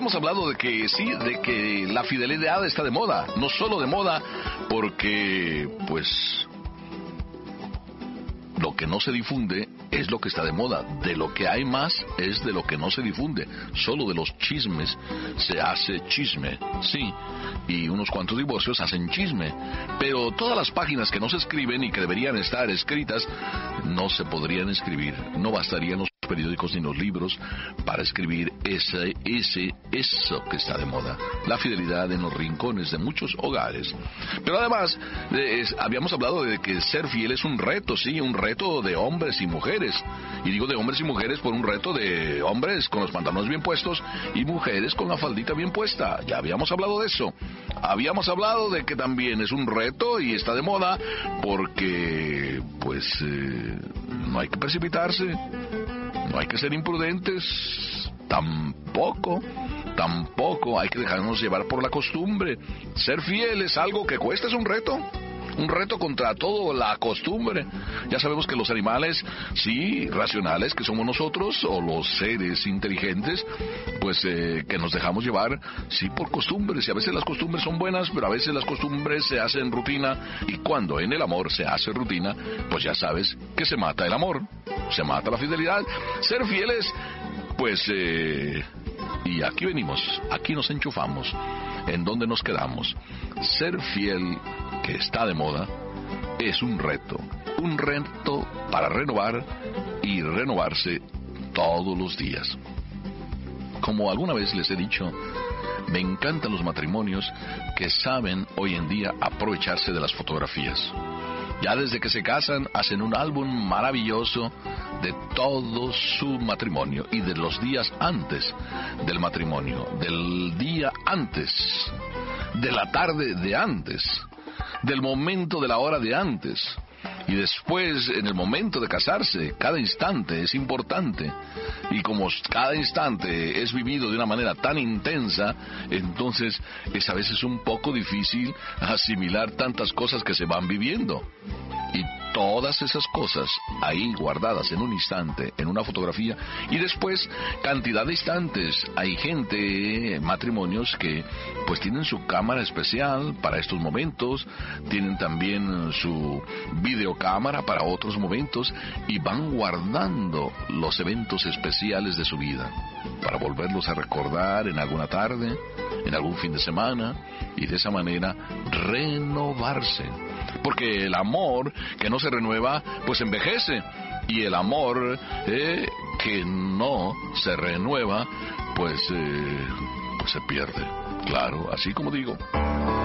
habíamos hablado de que sí, de que la fidelidad está de moda. No solo de moda porque, pues, lo que no se difunde es lo que está de moda. De lo que hay más es de lo que no se difunde. Solo de los chismes se hace chisme, sí. Y unos cuantos divorcios hacen chisme. Pero todas las páginas que no se escriben y que deberían estar escritas, no se podrían escribir. No bastarían los periódicos ni los libros para escribir eso que está de moda. La fidelidad en los rincones de muchos hogares. Pero además, habíamos hablado de que ser fiel es un reto, sí, un reto de hombres y mujeres. Y digo de hombres y mujeres por un reto de hombres con los pantalones bien puestos y mujeres con la faldita bien puesta. Ya habíamos hablado de eso. Habíamos hablado de que también es un reto y está de moda porque, pues, no hay que precipitarse. No hay que ser imprudentes, tampoco hay que dejarnos llevar por la costumbre. Ser fiel es algo que cuesta, es un reto contra todo la costumbre. Ya sabemos que los animales, sí, racionales, que somos nosotros, o los seres inteligentes, pues que nos dejamos llevar, sí, por costumbres. Y a veces las costumbres son buenas, pero a veces las costumbres se hacen rutina. Y cuando en el amor se hace rutina, pues ya sabes que se mata el amor, se mata la fidelidad. Ser fieles, pues, y aquí venimos, aquí nos enchufamos. ¿En dónde nos quedamos? Ser fiel, que está de moda, es un reto para renovar y renovarse todos los días. Como alguna vez les he dicho, me encantan los matrimonios que saben hoy en día aprovecharse de las fotografías. Ya desde que se casan hacen un álbum maravilloso de todo su matrimonio y de los días antes del matrimonio, del día antes, de la tarde de antes, del momento de la hora de antes. Y después, en el momento de casarse, cada instante es importante. Y como cada instante es vivido de una manera tan intensa, entonces es a veces un poco difícil asimilar tantas cosas que se van viviendo. Y todas esas cosas ahí guardadas en un instante, en una fotografía, y después cantidad de instantes. Hay gente, matrimonios que pues tienen su cámara especial para estos momentos, tienen también su videocámara para otros momentos y van guardando los eventos especiales de su vida para volverlos a recordar en alguna tarde, en algún fin de semana, y de esa manera renovarse. Porque el amor que no se renueva, pues envejece. Y el amor que no se renueva, pues se pierde. Claro, así como digo.